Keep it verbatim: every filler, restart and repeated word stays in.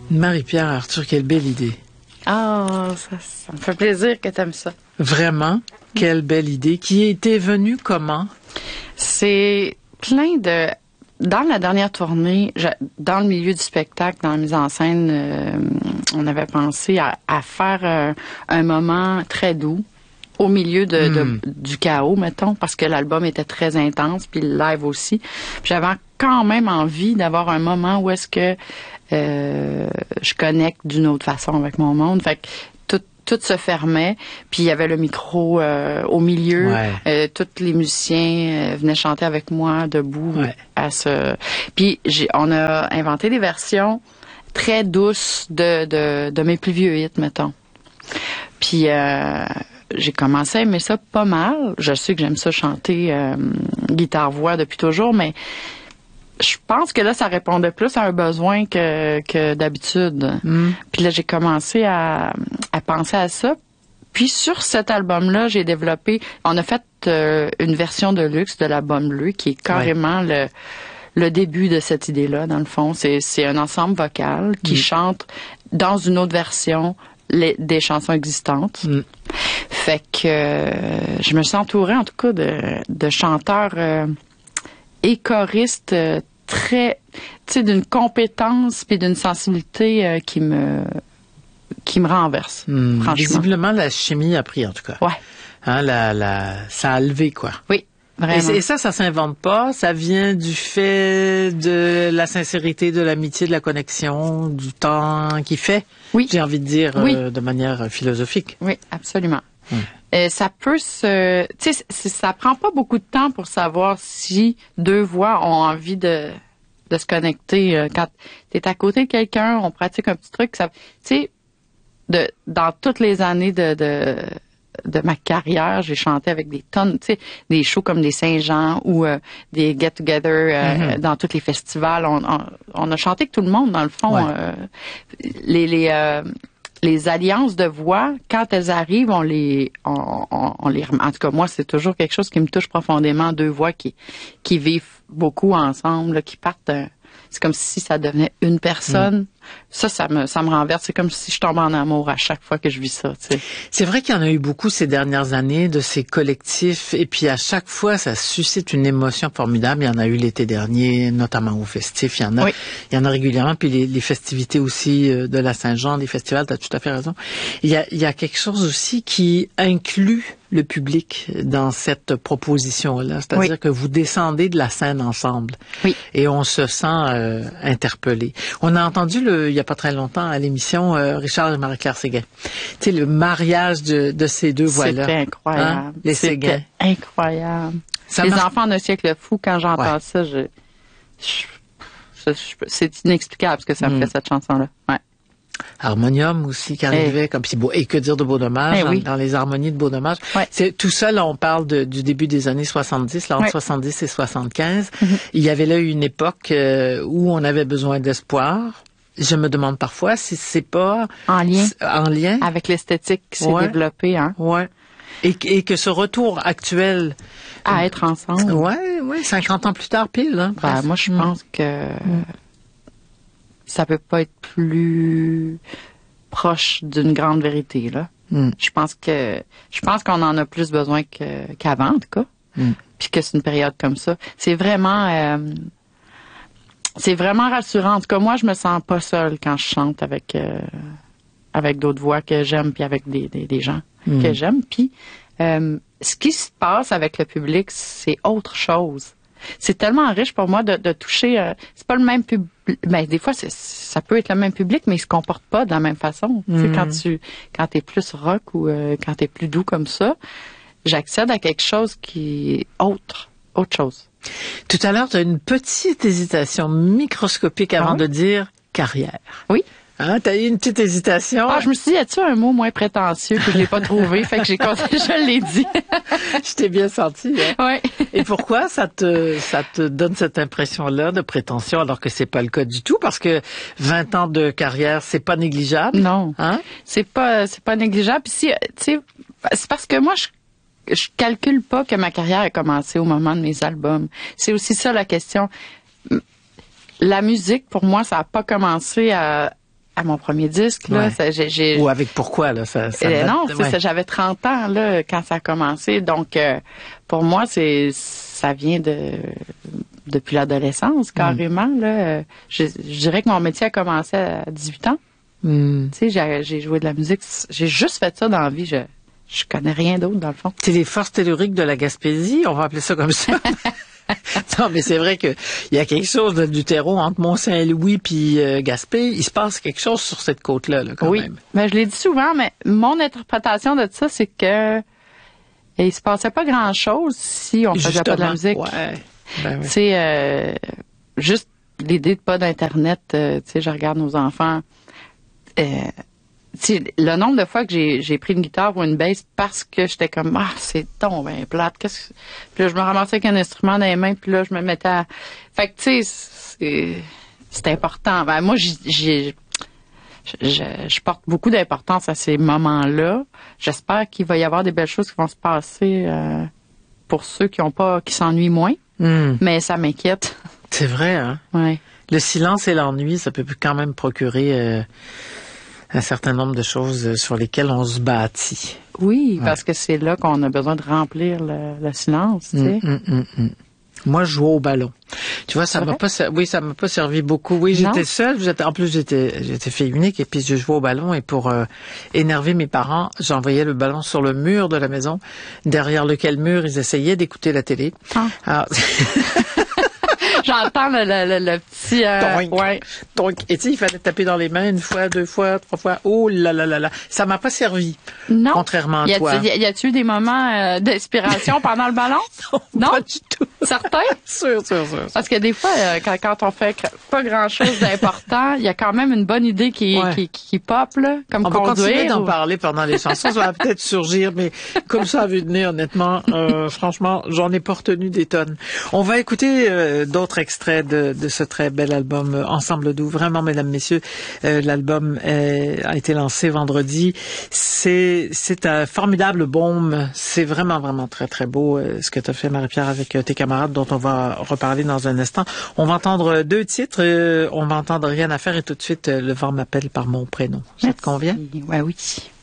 Marie-Pierre Arthur, quelle belle idée. Ah, oh, ça, ça me fait plaisir que tu aimes ça. Vraiment, quelle belle idée. Qui était venue comment? C'est plein de... Dans la dernière tournée, je... dans le milieu du spectacle, dans la mise en scène, euh, on avait pensé à, à faire euh, un moment très doux au milieu de, mm. de, du chaos, mettons, parce que l'album était très intense, puis le live aussi. Puis j'avais quand même envie d'avoir un moment où est-ce que euh, je connecte d'une autre façon avec mon monde. Fait que tout, tout se fermait, puis il y avait le micro euh, au milieu. Ouais. Euh, tous les musiciens euh, venaient chanter avec moi debout. Ouais. À ce... Puis j'ai, on a inventé des versions très douces de, de, de mes plus vieux hits, mettons. Puis... Euh, j'ai commencé à aimer ça pas mal. Je sais que j'aime ça chanter euh, guitare-voix depuis toujours, mais je pense que là, ça répondait plus à un besoin que, que d'habitude. Mm. Puis là, j'ai commencé à, à penser à ça. Puis sur cet album-là, j'ai développé... On a fait euh, une version de luxe de l'album bleu qui est carrément ouais. le, le début de cette idée-là, dans le fond. C'est, c'est un ensemble vocal qui mm. chante dans une autre version les, des chansons existantes. Mm. Fait que euh, je me suis entourée, en tout cas, de, de chanteurs euh, et choristes euh, très, tu sais, d'une compétence puis d'une sensibilité euh, qui me qui me renverse, mmh, franchement. Visiblement, la chimie a pris, en tout cas. Ouais. Hein, la, la, ça a levé, quoi. Oui, vraiment. Et, et ça, ça s'invente pas. Ça vient du fait de la sincérité, de l'amitié, de la connexion, du temps qui fait. Oui. J'ai envie de dire oui. euh, de manière philosophique. Oui, absolument. Hum. Euh, ça peut se... Tu sais, ça prend pas beaucoup de temps pour savoir si deux voix ont envie de, de se connecter. Quand t'es à côté de quelqu'un, on pratique un petit truc. Ça, tu sais, de, dans toutes les années de, de, de ma carrière, j'ai chanté avec des tonnes, tu sais, des shows comme des Saint-Jean ou euh, des get-together euh, mm-hmm. dans tous les festivals. On, on, on a chanté avec tout le monde, dans le fond. Ouais. Euh, les... les euh, Les alliances de voix, quand elles arrivent, on les, on, on, on les, en tout cas moi, c'est toujours quelque chose qui me touche profondément. Deux voix qui, qui vivent beaucoup ensemble, là, qui partent. Euh, c'est comme si ça devenait une personne. Mm. Ça, ça me, ça me renverse. C'est comme si je tombe en amour à chaque fois que je vis ça. Tu sais. C'est vrai qu'il y en a eu beaucoup ces dernières années de ces collectifs, et puis à chaque fois, ça suscite une émotion formidable. Il y en a eu l'été dernier, notamment au festif. Il y en a, oui. il y en a régulièrement. Puis les, les festivités aussi de la Saint-Jean, les festivals. T'as tout à fait raison. Il y a, il y a quelque chose aussi qui inclut le public dans cette proposition-là. C'est-à-dire oui. que vous descendez de la scène ensemble. Oui. Et on se sent euh, interpellé. On a entendu le, il y a pas très longtemps à l'émission euh, Richard et Marie-Claire Séguin. Tu sais, le mariage de, de ces deux voix-là. C'était incroyable. Hein? Les Séguin. C'était incroyable. Ça Les marche... enfants d'un siècle fou, quand j'entends ouais. ça, je, je, je, je, c'est inexplicable ce que ça me mm. fait, cette chanson-là. Ouais. Harmonium aussi qui arrivait hey. comme si beau et que dire de Beau Dommage hey, dans, oui. dans les harmonies de Beau Dommage. Ouais. C'est tout ça là on parle de, du début des années soixante-dix, là entre ouais. soixante-dix et soixante-quinze. Mm-hmm. Il y avait là une époque euh, où on avait besoin d'espoir. Je me demande parfois si c'est pas en lien en lien avec l'esthétique qui s'est ouais. développée, hein. Ouais. Et, et que ce retour actuel à être ensemble. Ouais, ouais, cinquante ans plus tard pile hein. Ben, moi je pense mm. que mm. ça peut pas être plus proche d'une grande vérité, là. Mm. Je pense que je pense qu'on en a plus besoin que, qu'avant, en tout cas. Mm. Puis que c'est une période comme ça. C'est vraiment euh, c'est vraiment rassurant. En tout cas, moi, je me sens pas seule quand je chante avec euh, avec d'autres voix que j'aime, puis avec des, des, des gens mm. que j'aime. Puis euh, ce qui se passe avec le public, c'est autre chose. C'est tellement riche pour moi de, de toucher. Euh, c'est pas le même public. Ben des fois, c'est, ça peut être le même public, mais ils se comportent pas de la même façon. Mm. Tu sais, quand tu quand t'es plus rock ou euh, quand t'es plus doux comme ça, j'accède à quelque chose qui est autre, autre chose. Tout à l'heure, tu as une petite hésitation microscopique avant ah oui? de dire carrière. Oui. Hein, t'as eu une petite hésitation. Ah, je me suis dit, y a-tu un mot moins prétentieux que je l'ai pas trouvé, fait que j'ai je l'ai dit. Je t'ai bien senti. Hein? Oui. Et pourquoi ça te ça te donne cette impression-là de prétention alors que c'est pas le cas du tout, parce que vingt ans de carrière, c'est pas négligeable. Non. Hein? C'est pas c'est pas négligeable. Puis si tu sais, c'est parce que moi je je calcule pas que ma carrière a commencé au moment de mes albums. C'est aussi ça la question. La musique, pour moi, ça a pas commencé à à mon premier disque. Là, ouais. ça, j'ai, j'ai... Ou avec Pourquoi, là? Ça, ça euh, date... non, c'est ouais. ça, j'avais trente ans là, quand ça a commencé. Donc, euh, pour moi, c'est ça vient de depuis l'adolescence, carrément. Mm. Là. Je, je dirais que mon métier a commencé à dix-huit ans. Mm. Tu sais, j'ai, j'ai joué de la musique. J'ai juste fait ça dans la vie. Je, je connais rien d'autre, dans le fond. C'est les forces telluriques de la Gaspésie, on va appeler ça comme ça. Non, mais c'est vrai que il y a quelque chose là, du terreau entre Mont-Saint-Louis puis euh, Gaspé. Il se passe quelque chose sur cette côte-là, là, quand oui. même. Oui, mais je l'ai dit souvent, mais mon interprétation de ça, c'est que il se passait pas grand-chose si on faisait Justement, pas de la musique. Ouais. Ben, oui. Tu sais, euh, juste l'idée de pas d'Internet, euh, tu sais, je regarde nos enfants. Euh, tu sais, le nombre de fois que j'ai, j'ai pris une guitare ou une basse parce que j'étais comme, ah, c'est ton ben plate. Qu'est-ce que... Puis là, je me ramassais avec un instrument dans les mains, puis là, je me mettais à... Fait que, tu sais, c'est, c'est important. Ben, moi, j'ai, j'ai je, je porte beaucoup d'importance à ces moments-là. J'espère qu'il va y avoir des belles choses qui vont se passer euh, pour ceux qui ont pas, qui s'ennuient moins. Mm. Mais ça m'inquiète. C'est vrai, hein? Ouais. Le silence et l'ennui, ça peut quand même procurer euh, un certain nombre de choses sur lesquelles on se bâtit. Oui, ouais. Parce que c'est là qu'on a besoin de remplir le, le silence, tu sais. Mm, mm, mm. Moi, je jouais au ballon. Tu vois, ça m'a pas, oui, ça m'a pas servi beaucoup. Oui, non. J'étais seule. J'étais, en plus, j'étais, j'étais fille unique et puis je jouais au ballon et pour euh, énerver mes parents, j'envoyais le ballon sur le mur de la maison, derrière lequel mur ils essayaient d'écouter la télé. Ah. Alors, j'entends le, le, le, le petit... Euh, Toink. Ouais. Toink. Et tu sais, il fallait taper dans les mains une fois, deux fois, trois fois. Oh là là là là. Ça m'a pas servi. Non. Contrairement à y toi. Y a-tu eu des moments euh, d'inspiration pendant le ballon? Non, non, pas du tout. Certains? sûr, sûr, sûr. Parce que des fois, euh, quand, quand on fait pas grand-chose d'important, il y a quand même une bonne idée qui, ouais. qui, qui, qui pop, là, comme on conduire. On va continuer d'en ou... parler pendant les chansons. Ça va peut-être surgir, mais comme ça a vu de nez, honnêtement, euh, franchement, j'en ai pas retenu des tonnes. On va écouter euh, d'autres extraits de, de ce très bel album euh, Ensemble doux. Vraiment, mesdames, messieurs, euh, l'album euh, a été lancé vendredi. C'est, c'est un formidable baume. C'est vraiment, vraiment très, très beau euh, ce que tu as fait, Marie-Pierre, avec euh, tes camarades, dont on va reparler dans un instant. On va entendre deux titres. Euh, on va entendre Rien à faire et tout de suite euh, Le vent m'appelle par mon prénom. Ça Merci. Te convient? Ouais, oui.